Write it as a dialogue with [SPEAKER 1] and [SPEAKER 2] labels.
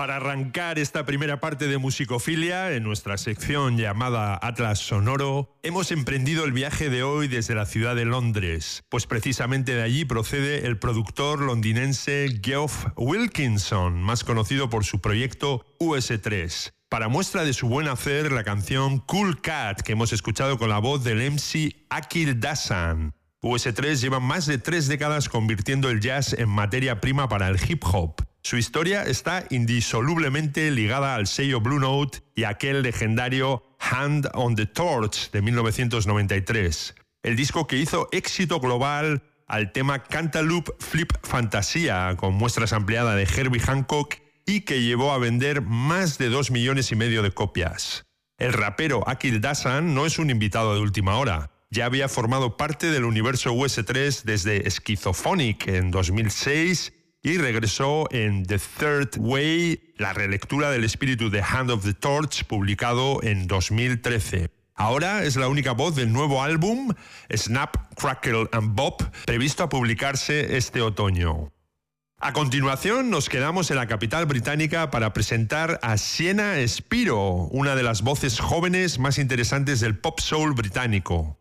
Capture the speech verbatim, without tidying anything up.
[SPEAKER 1] Para arrancar esta primera parte de Musicofilia, en nuestra sección llamada Atlas Sonoro, hemos emprendido el viaje de hoy desde la ciudad de Londres, pues precisamente de allí procede el productor londinense Geoff Wilkinson, más conocido por su proyecto U S tres. Para muestra de su buen hacer, la canción Cool Cat, que hemos escuchado con la voz del M C Akhil Dasan. U S tres lleva más de tres décadas convirtiendo el jazz en materia prima para el hip hop. Su historia está indisolublemente ligada al sello Blue Note y aquel legendario Hand on the Torch de mil novecientos noventa y tres, el disco que hizo éxito global al tema Cantaloupe Flip Fantasia, con muestras ampliadas de Herbie Hancock, y que llevó a vender más de dos millones y medio de copias. El rapero Akhil Dasan no es un invitado de última hora. Ya había formado parte del universo U S tres desde Schizophonic en dos mil seis y regresó en The Third Way, la relectura del espíritu de Hand of the Torch, publicado en dos mil trece. Ahora es la única voz del nuevo álbum Snap, Crackle and Bop, previsto a publicarse este otoño. A continuación nos quedamos en la capital británica para presentar a Sienna Spiro, una de las voces jóvenes más interesantes del pop soul británico.